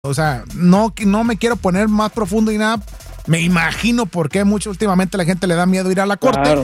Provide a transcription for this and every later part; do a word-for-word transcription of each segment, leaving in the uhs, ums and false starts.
O sea, no, no me quiero poner más profundo y nada. Me imagino por qué mucho últimamente la gente le da miedo ir a la corte. Claro.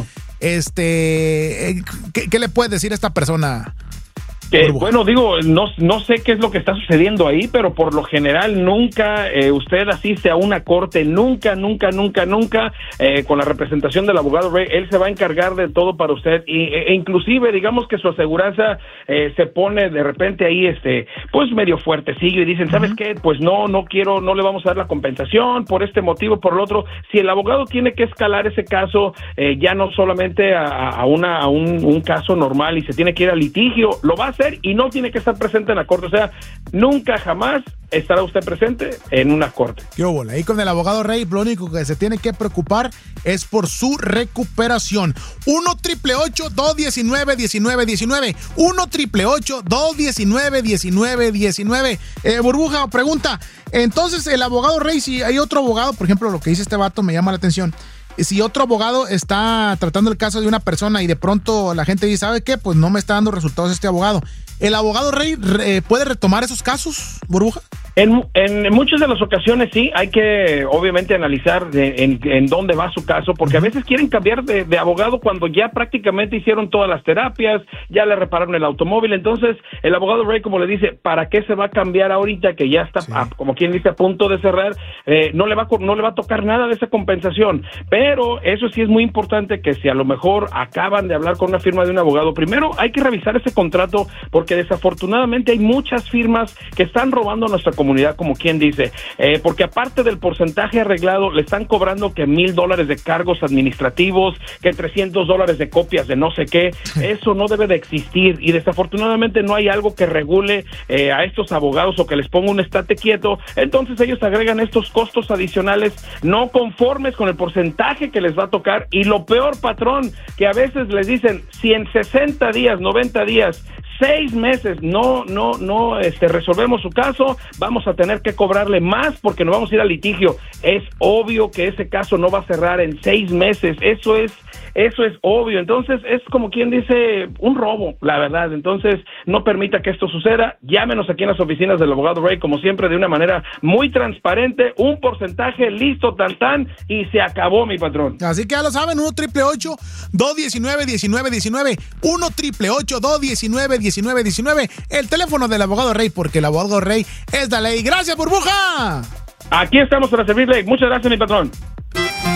Este, ¿qué, ¿qué le puedes decir a esta persona? Que, bueno, digo, no, no sé qué es lo que está sucediendo ahí, pero por lo general nunca eh, usted asiste a una corte, nunca, nunca, nunca, nunca, eh, con la representación del abogado Ray, él se va a encargar de todo para usted, y, e inclusive, digamos que su aseguranza eh, se pone de repente ahí, este, pues medio fuertecillo, y dicen, ¿sabes uh-huh. qué? Pues no, no quiero, no le vamos a dar la compensación por este motivo, por el otro. Si el abogado tiene que escalar ese caso, eh, ya no solamente a, a, una, a un, un caso normal y se tiene que ir a litigio, lo va a hacer y no tiene que estar presente en la corte. O sea, nunca jamás estará usted presente en una corte. ¿Qué hubo? Ahí con el abogado Ray, lo único que se tiene que preocupar es por su recuperación. uno triple ocho, dos uno nueve, uno nueve uno nueve. uno triple ocho, dos uno nueve, uno nueve uno nueve. Eh, Burbuja, pregunta. Entonces, el abogado Ray, si hay otro abogado, por ejemplo, lo que dice este vato me llama la atención. Si otro abogado está tratando el caso de una persona y de pronto la gente dice, ¿sabe qué? Pues no me está dando resultados este abogado. ¿El abogado Ray re, puede retomar esos casos, Burbuja? En, en muchas de las ocasiones sí, hay que obviamente analizar de, en, en dónde va su caso, porque a veces quieren cambiar de, de abogado cuando ya prácticamente hicieron todas las terapias, ya le repararon el automóvil. Entonces el abogado Ray, como le dice, ¿para qué se va a cambiar ahorita que ya está, sí. a, como quien dice, a punto de cerrar? Eh, no le va no le va a tocar nada de esa compensación, pero eso sí es muy importante, que si a lo mejor acaban de hablar con una firma de un abogado, primero hay que revisar ese contrato, porque desafortunadamente hay muchas firmas que están robando a nuestra comunidad. comunidad, como quien dice, eh, porque aparte del porcentaje arreglado, le están cobrando que mil dólares de cargos administrativos, que trescientos dólares de copias de no sé qué. Eso no debe de existir, y desafortunadamente no hay algo que regule eh, a estos abogados o que les ponga un estate quieto. Entonces ellos agregan estos costos adicionales no conformes con el porcentaje que les va a tocar, y lo peor, patrón, que a veces les dicen, si en sesenta días, noventa días, seis meses no no no este resolvemos su caso, vamos a tener que cobrarle más porque nos vamos a ir a litigio. Es obvio que ese caso no va a cerrar en seis meses, eso es eso es obvio. Entonces es como quien dice un robo, la verdad. Entonces no permita que esto suceda. Llámenos aquí en las oficinas del abogado Ray, como siempre, de una manera muy transparente, un porcentaje listo, tan tan, y se acabó, mi patrón. Así que ya lo saben, uno triple ocho, dos uno nueve, uno nueve uno nueve, uno triple ocho, dos uno nueve, diecinueve diecinueve, el teléfono del abogado Ray, porque el abogado Ray es la ley. Gracias, Burbuja. Aquí estamos para servirle. Muchas gracias, mi patrón.